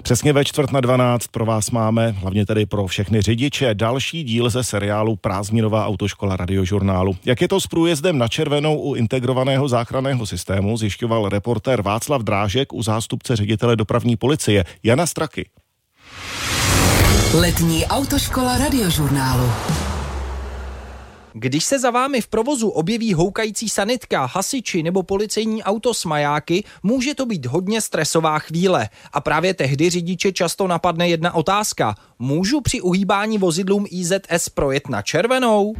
Přesně ve 11:45 pro vás máme, hlavně tedy pro všechny řidiče, další díl ze seriálu Prázdninová autoškola Radiožurnálu. Jak je to s průjezdem na červenou u integrovaného záchranného systému, zjišťoval reportér Václav Drážek u zástupce ředitele dopravní policie Jana Straky. Letní autoškola Radiožurnálu. Když se za vámi v provozu objeví houkající sanitka, hasiči nebo policejní auto s majáky, může to být hodně stresová chvíle. A právě tehdy řidiče často napadne jedna otázka. Můžu při uhýbání vozidlům IZS projet na červenou?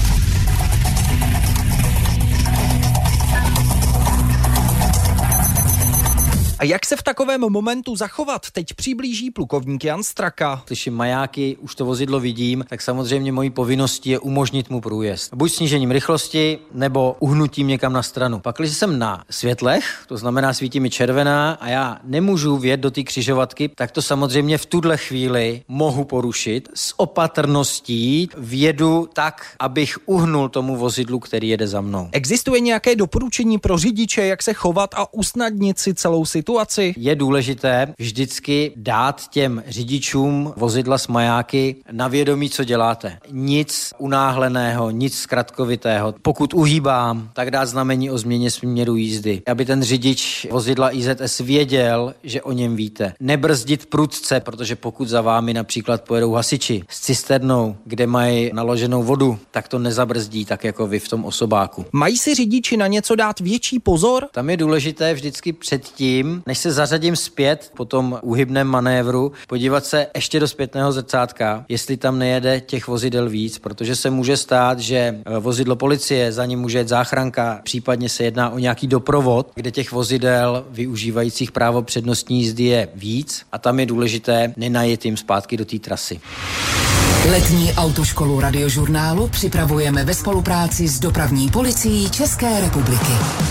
A jak se v takovém momentu zachovat, teď přiblíží plukovník Jan Straka. Slyším majáky, už to vozidlo vidím, tak samozřejmě mojí povinností je umožnit mu průjezd. Buď snížením rychlosti, nebo uhnutím někam na stranu. Pak, když jsem na světlech, to znamená svítí mi červená a já nemůžu vjet do té křižovatky, tak to samozřejmě v tuhle chvíli mohu porušit. S opatrností vjedu tak, abych uhnul tomu vozidlu, který jede za mnou. Existuje nějaké doporučení pro řidiče, jak se chovat a usnadnit si celou situaci? Je důležité vždycky dát těm řidičům vozidla s majáky na vědomí, co děláte. Nic unáhleného, nic zkratkovitého. Pokud uhýbám, tak dát znamení o změně směru jízdy. Aby ten řidič vozidla IZS věděl, že o něm víte. Nebrzdit prudce, protože pokud za vámi například pojedou hasiči s cisternou, kde mají naloženou vodu, tak to nezabrzdí tak jako vy v tom osobáku. Mají si řidiči na něco dát větší pozor? Tam je důležité vždycky předtím, než se zařadím zpět po tom úhybném manévru, podívat se ještě do zpětného zrcátka, jestli tam nejede těch vozidel víc, protože se může stát, že vozidlo policie, za ním může jet záchranka, případně se jedná o nějaký doprovod, kde těch vozidel využívajících právo přednostní jízdy je víc a tam je důležité nenajet jim zpátky do té trasy. Letní autoškolu Radiožurnálu připravujeme ve spolupráci s dopravní policií České republiky.